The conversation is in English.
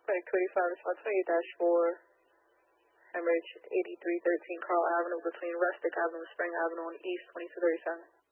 Like 25 is 28-4, hemorrhage 8313 Carl Avenue between Rustic Avenue and Spring Avenue on East 2237.